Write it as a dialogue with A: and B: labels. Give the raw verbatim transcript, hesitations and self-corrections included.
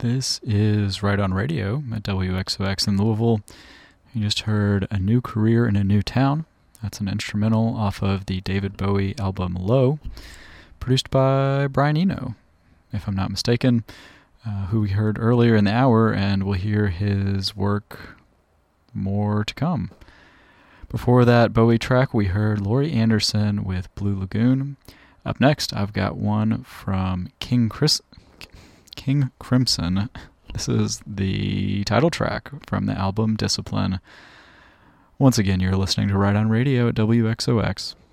A: This is Right On Radio at W X O X in Louisville. You just heard A New Career in a New Town. That's an instrumental off of the David Bowie album Low, produced by Brian Eno, if I'm not mistaken, uh, who we heard earlier in the hour, and we'll hear his work more to come. Before that Bowie track, we heard Laurie Anderson with Blue Lagoon. Up next, I've got one from King Chris... King Crimson. This is the title track from the album Discipline. Once again, you're listening to Right On Radio at W X O X.